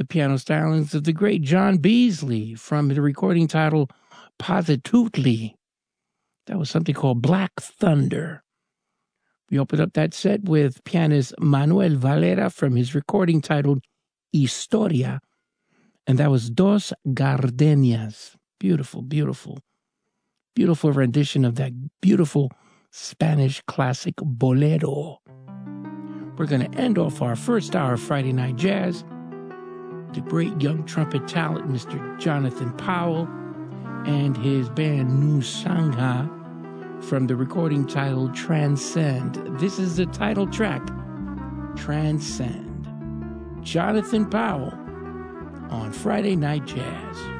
piano stylings of the great John Beasley from the recording titled Positively. That was something called Black Thunder. We opened up that set with pianist Manuel Valera from his recording titled Historia, and that was Dos Gardenias. Beautiful, beautiful, beautiful rendition of that beautiful Spanish classic bolero. We're going to end off our first hour of Friday Night Jazz. The great young trumpet talent, Mr. Jonathan Powell, and his band Nu Sangha from the recording titled Transcend. This is the title track, Transcend. Jonathan Powell on Friday Night Jazz.